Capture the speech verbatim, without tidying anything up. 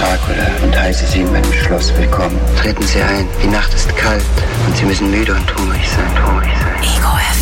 Dracula und heiße Sie in meinem Schloss willkommen. Treten Sie ein, die Nacht ist kalt und Sie müssen müde und hungrig sein, hungrig sein. Ego